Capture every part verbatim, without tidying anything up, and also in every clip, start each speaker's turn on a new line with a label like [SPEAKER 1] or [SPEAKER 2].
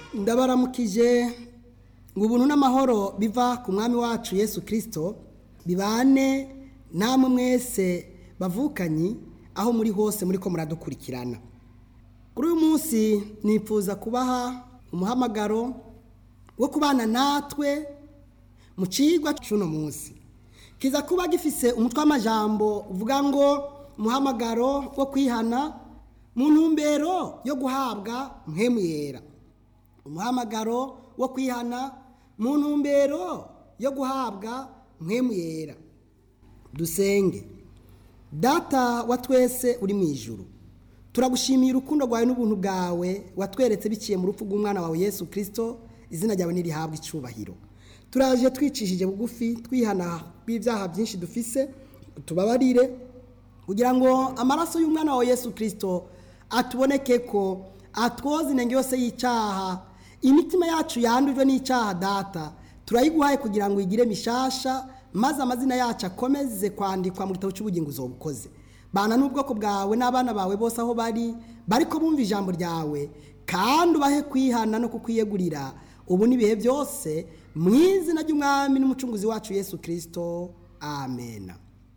[SPEAKER 1] ndabaramukije ngo ubuntu n'amahoro biva ku mwami wacu Yesu Kristo bibane namwe mwese bavukanyi aho muri hose muri ko muradukurikirana. Kuri uyu munsi nifuza kubaha umuhamagaro wo kubana natwe mu cigwa cy'uno munsi. Kiza kuba gifise umutwe w'amajambo uvuga ngo umuhamagaro wo kwihana mu ntumbero yo guhabwa mpemu yera. Umuhamagaro wo kwihana mu ntumbero yo guhabwa mpemu yera. Dusenge. Data wa twese uri mu ijuru, turagushimiye urukundo rwawe n'ubuntu bwawe watweretse biciye mu rupfu rw'umwana wawe Yesu Kristo, izina ryawe nirihabwe icubahiro. Turaje twicishije bugufi twihana b'ivyaha byinshi dufise, tubabarire kugira ngo amaraso y'umwana wawe Yesu Kristo atuboneke ko atwoza inenge yose y'icyaha. Imitima yacu yandujwe n'icyaha data, turayiguhaye kugira ngo igire mishasha, maze amazina yacu akomeze kwandikwa mu gitabo cy'ubugingo uzobukoze. Bana n'ubwoko bwawe n'abana bawe bose aho bari bariko bumva ijambo ryawe, kandi ubahe kwihana no kukwiyegurira ubu n'ibihe byose, mu izina ry'umwami n'umucunguzi wacu Yesu Kristo, amen.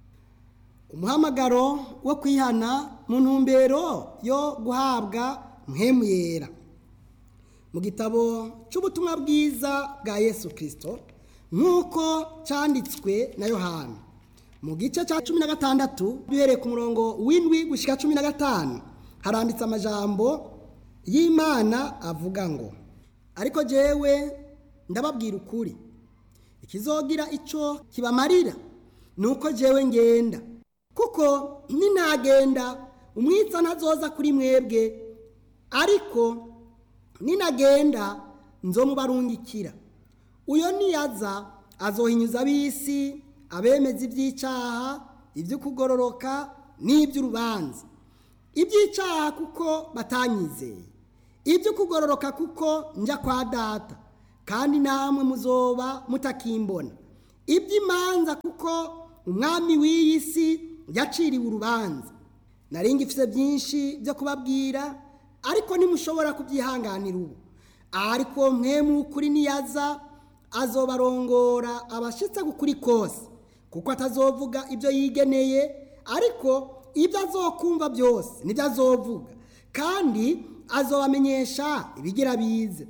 [SPEAKER 1] Umuhamagaro wo kwihana mu ntumbero yo guhabwa mpemu yera. Mu gitabo cy'ubutumwa bwiza bwa Yesu Kristo nk'uko cyanditswe na Yohana mu gice cya cumi na gatandatu duhereye ku murongo w'indwi gushika cumi na gatanu, haranditse amajambo y'Imana avuga ngo, ariko jewe ndababwira ukuri, ikizogira ico kibamarira nuko jewe ngenda, kuko ninagenda umwitsa ntazoza kuri mwebwe, ariko ninagenda nzomubarungikira. Uyo niyaza azohinyuza ab'isi, abemeza iby'icyaha, iby'ukugororoka n'iby'urubanza. Iby'icyaha kuko batanyizeye, iby'ukugororoka kuko nja kwa data kandi namwe muzoba mutakimbona. Iby'imanza kuko umwami w'iyi si yaciriwe urubanza. Nari ngifise byinshi byo kubabwira, ariko ntimushobora kubyihanganira ubu. Ariko mpemu kuri niyaza azobarongora abashitse gukuri kose, kuko atazovuga ibyo yigeneye, ariko ibyo azokumva byose nibyo azovuga, kandi azobamenyesha ibigira bize.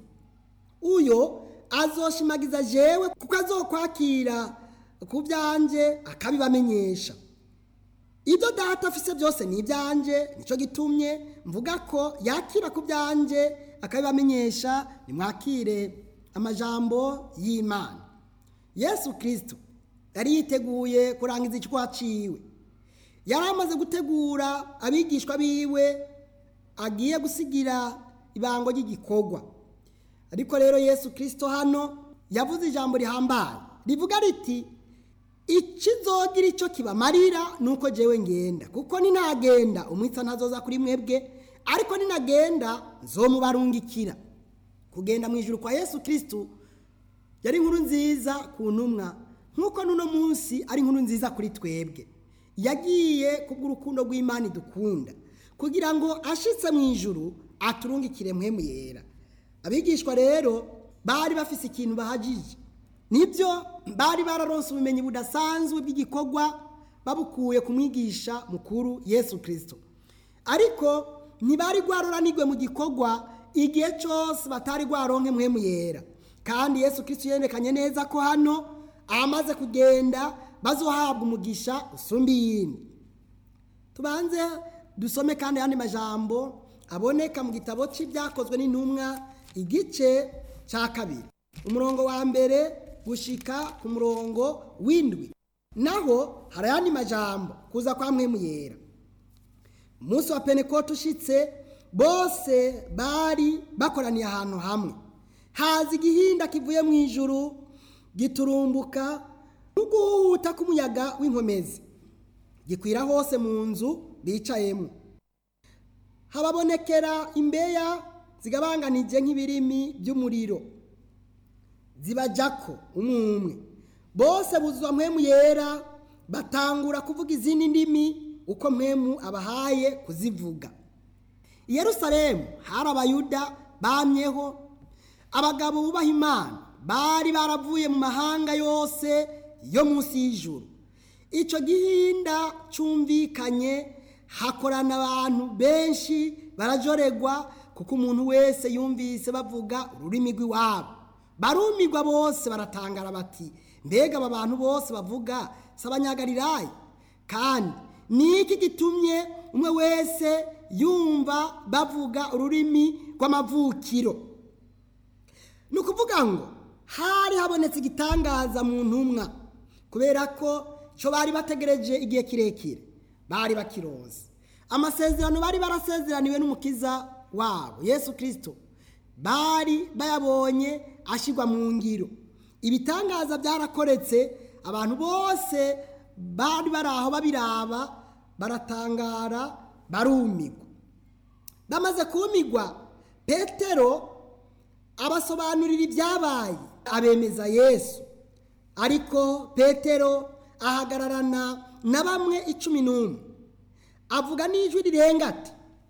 [SPEAKER 1] Uyo azoshimagiza jewe, kuko azokwakira ku byanje akabibamenyesha. Ibyo data afise byose ni ibyanje, nico gitumye mvuga ko yakira ku byanje akabibamenyesha. Nimwakire amajambo y'Imana. Yesu Kristo yari yiteguye kurangiza icyo ciwe. Yari amaze gutegura abigishwa biwe agiye gusigira ibango ry'igikorwa. Ariko rero Yesu Kristo hano yavuze ijambo rihambaye rivuga riti, ikizogira icyo kibamarira nuko jewe ngenda, kuko ninagenda umwitsa ntazoza kuri mwebwe, ariko ninagenda nzomubarungikira. Kugenda mu ijuru kwa Yesu Kristo yari inkuru nziza ku ntumwa, nk'uko nuno munsi ari inkuru nziza kuri twebwe. Yagiye kubw'urukundo rw'Imana dukunda, kugira ngo ashitse mu ijuru aturungikire mpemu yera. Abigishwa rero bari bafise ikintu bahajije, nibyo bari bararonse ubumenyi budasanzwe bw'igikorwa babukuye ku mwigisha mukuru Yesu Kristo, ariko ntibari gwaroranirwe mu gikorwa igihe cyose batari gwaronke mpemu yera. Kandi Yesu Kristo yerekanye neza ko hano amaze kugenda bazohabwa umugisha usumbi. Tubanze dusome kandi yandi majambo aboneka mu gitabo cy'ibyakozwe n'intumwa igice cya kabiri umurongo wa mbere gushika ku murongo w'indwi. Naho hari yandi majambo kuza kwa mpemu yera. Umunsi wa Pentekote ushitse, bose bari bakoraniye ahantu hamwe. Haza igihinda kivuye mu ijuru giturumbuka n'uguhuta k'umuyaga w'inkomezi, gikwira hose mu nzu bicayemo. Hababonekera imbeya zigabanganije nk'ibirimi by'umuriro, zibajako umwe umwe. Bose buzwa mpemu yera, batangura kuvuga izindi ndimi uko mpemu abahaye kuzivuga. I Yerusalemu hari abayuda bamyeho, abagabo bubaha Imana bari baravuye mu mahanga yose yo munsi y'ijuru. Icyo gihinda cyumvikanye, hakorana abantu benshi barajoregwa, kuko umuntu wese yumvise bavuga ururimi rw'iwabo. Barumigwa bose, baratangara bati, mbega aba bantu bose bavuga si abanyagalilaya? Kandi ni iki gitumye umwe wese yumva bavuga ururimi rw'amavukiro? Ni ukuvuga ngo hari habonetse igitangaza mu ntumwa, kubera ko cyo bari bategereje igihe kirekire bari bakironse. Amasezerano bari barasezeraniwe n'umukiza wabo Yesu Kristo bari bayabonye ashigwa mu ngiro. Ibitangaza byarakoretse, abantu bose bari baraho babiraba, baratangara, barumigwa. Bamaze kumigwa, Petero abasobanurira ibyabaye, abemeza Yesu. Ariko Petero ahagararana na bamwe icumi n'umwe, avuga n'ijwi rirenga ati,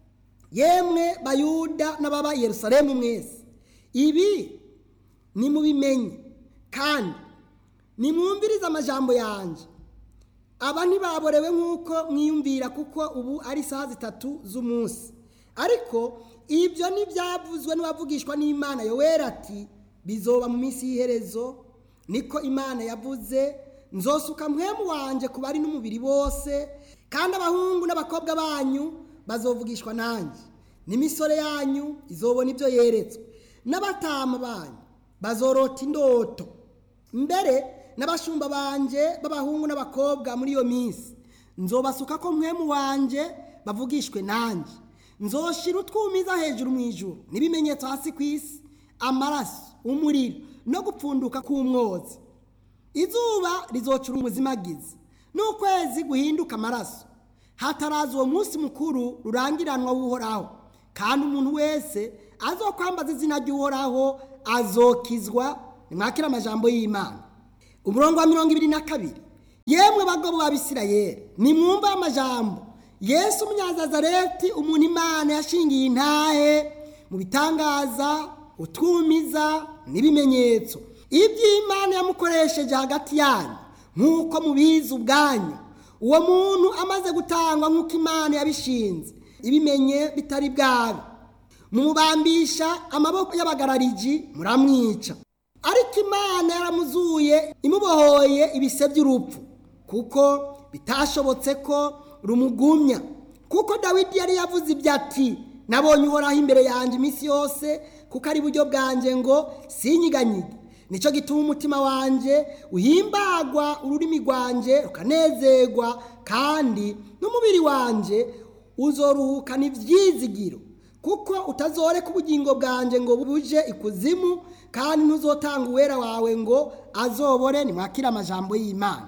[SPEAKER 1] yemwe Bayuda n'ababa i Yerusalemu mwese, ibi nimubimenye kandi nimwumvirize amajambo yanjye. Aba ntibaborewe nk'uko mwiyumvira, kuko ubu ari isaha zitatu z'umunsi. Ariko ibyo ntibyavuzwe n'uwavugishwa n'Imana Yoweri ati, bizoba mu minsi y'iherezo, niko Imana yavuze, nzosuka mpwemu wanje ku bari n'umubiri bose, kandi abahungu n'abakobwa banyu bazovugishwa nanjye, n'imisore yanyu izobona ibyo yeretswe, n'abatama banyu bazorota indoto. Mbere n'abashumba banje b'abahungu n'abakobwa muri iyo minsi nzobasuka ko mpwemu wanje bavugishwe nanjye. Nzoshira utwumiza hejuru mu ijuru n'ibimenyetso hasi ku isi, amaraso, umuriro no gupfunduka k'umwotsi. Izuba rizocura umuzimagizi, n'ukwezi guhinduka amaraso, hataraza uwo munsi mukuru rurangiranwa w'Uhoraho. Kandi umuntu wese azokwambaza izina ry'Uhoraho azokizwa. Nimwakira amajambo y'Imana. Umurongo wa mirongo ibiri na kabiri, yemwe bagabo b'Abisirayeli, nimwumva amajambo Yesu Umunyazazareti, umuntu Imana yashingiye intahe mu bitangaza, utwumiza n'ibimenyetso iby'Imana yamukoresheje hagati yanyu, nk'uko mubizi ubwanyu. Uwo muntu amaze gutangwa nk'uko Imana yabishinze, ibimenye bitari bwabe, mumubambisha amaboko y'abagarariji, muramwica. Ariko Imana yaramuzuye, imubohoye ibise by'urupfu, kuko bitashobotse ko rumugumya. Kuko Dawidi yari yavuze ibyo ati, nabonye Uhoraho imbere yanjye iminsi yose, kuko ari buryo bwanjye ngo sinyiganyige. Nico gituma umutima wanje uhimbagwa, ururimi rwanje rukanezerwa, kandi n'umubiri wanje uzoruhukana ivyizigiro. Kuko utazoreka ubugingo bwanjye ngo buje ikuzimu, kandi ntuzotanga uwera wawe ngo azobore. Nimwakira amajambo y'Imana.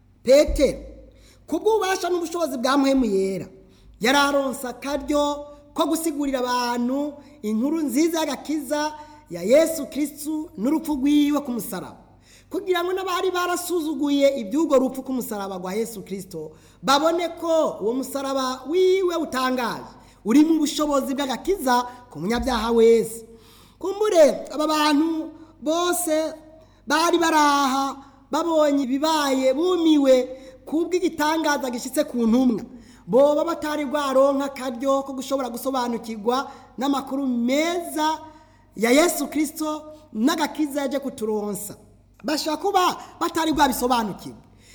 [SPEAKER 1] Petero kubw'ububasha n'ubushobozi bwa mpwemu yera yararonse akaryo ko gusigurira abantu inkuru nziza y'agakiza ya Yesu Kristo n'urupfu rwiwe ku musaraba, kugira ngo n'abari barasuzuguye iby'urwo rupfu ku musaraba rwa Yesu Kristo babone ko uwo musaraba wiwe utangaje uri mu bushobozi bw'agakiza ku munyabyaha wese. Kumbure aba bantu bose bari baraha babonye bibaye, bumiwe kubw'igitangaza gishitse ku ntumwa, boba batari bwaronka akaryo ko gushobora gusobanukirwa n'amakuru meza ya Yesu Kristo n'agakiza yaje kuturonsa. Bashaka kuba batari bwabisobanukirwa,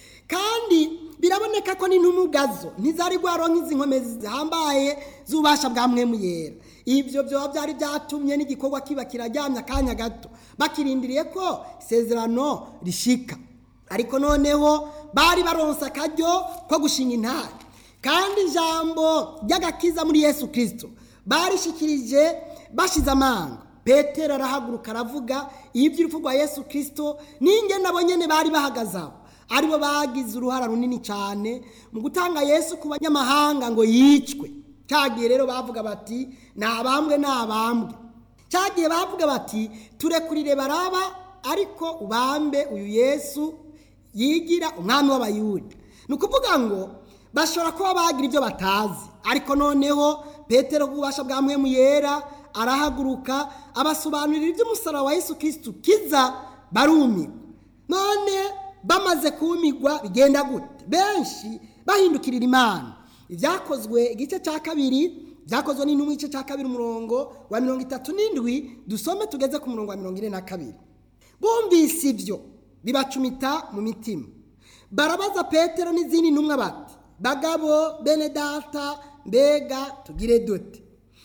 [SPEAKER 1] kandi biraboneka ko n'intumugazo ntizari bwaronka izi nkomezi zihambaye z'ubasha bwa mpwemu yera. Ibyo byo byari byatumye n'igikorwa kiba kirajyamya akanya gato, bakirindiriye ko isezerano rishika. Ariko noneho bari baronsa akaryo ko gushinga intare, kandi ijambo ry'agakiza muri Yesu Kristo barishikirije bashize amanga. Petero arahaguruka aravuga iby'urupfu rwa Yesu Kristo, ninge nabo nyene bari bahagaze aho, aribo bagize uruhara runini cyane mu gutanga Yesu ku banyamahanga ngo yicwe. Cyagiye rero bavuga bati nabambwe nabambwe. Cyagiye bavuga bati turekurire Baraba, ariko ubambe uyu Yesu yigira umwami w'Abayuda. Nukuvuga ngo bashobora kuba bagira ibyo batazi, ariko noneho Petero kubasha bwa mpwemu yera arahaguruka abasobanurira iby'umusaraba wa Yesu Kristo kiza, barumigwa. None bamaze kumigwa bigenda gute? Benshi bahindukirira Imana. Ibyakozwe igice cya kabiri, byakozwe n'intumwa igice cya kabiri umurongo wa mirongo itatu n'indwi, dusome tugeze ku murongo wa mirongo ine na kabiri. Bumvise ibyo bibacumita mu mitima, barabaza Petero n'izindi ntumwa bati, bagabo bene data, mbega tugire dute?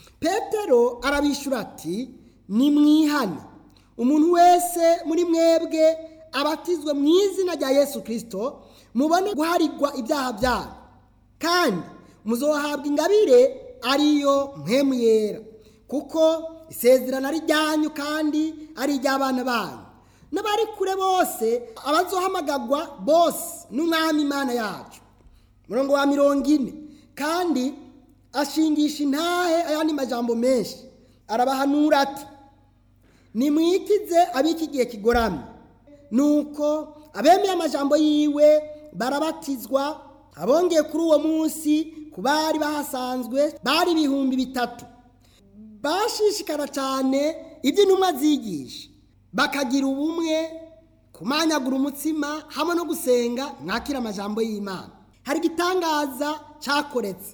[SPEAKER 1] Petero arabishyura ati, nimwihane, umuntu wese muri mwebwe abatizwe mu izina rya Yesu Kristo, mubone guharigwa ibyaha byanyu, kandi muzohabwa ingabire ariyo mpwemu yera, kuko isezerano ari ryanyu kandi ari iry'abana banyu n'abari kure bose, abazohamagagwa bose n'Umwami Imana yacu. Murongo wa mirongo ine, kandi ashingisha intahe ayandi majambo menshi, arabahanura ati, nimwikize ab'iki gihe kigoramye. Nuko abemeye amajambo yiwe barabatizwa, abongeye kuri uwo munsi ku bari bahasanzwe bari ibihumbi bitatu. Bashishikara cyane ibyo intumwa zigisha, bakagira ubumwe, kumanyagura umutsima hamwe no gusenga mwakira amajambo y'Imana. Hari igitangaza cyakoretse.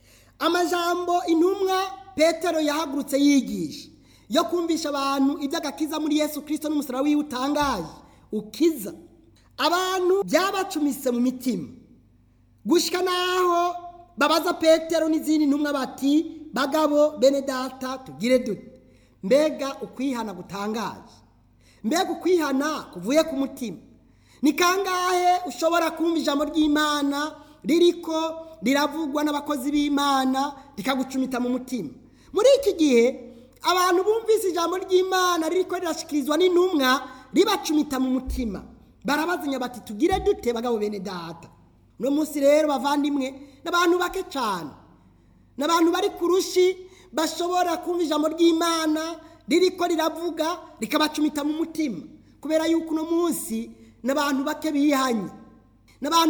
[SPEAKER 1] Amajambo intumwa Petero yahagurutse yigisha yo kumvisha abantu iby'agakiza muri Yesu Kristo n'umusaraba wiwe utangaje ukiza, abantu byabacumise mu mitima, gushika naho babaza Petero n'izindi ntumwa bati, bagabo bene data tugire dute? Mbega ukwihana gutangaje, mbega ukwihana kuvuye ku mutima. Ni kangahe ushobora kumva ijambo ry'Imana ririko riravugwa n'abakozi b'Imana rikagucumita mu mutima? Muri iki gihe abantu bumvise ijambo ry'Imana ririko rirashikirizwa n'intumwa ribacumita mu mutima, barabazanya bati, tugire dute bagabo bene data? No munsi rero bavandimwe, n'abantu bake cyane, n'abantu bari kurushi bashobora kumva ijambo ry'Imana ririko riravuga rikabacumita mu mutima, kubera yuko no munsi n'abantu bake bihanye, n'abantu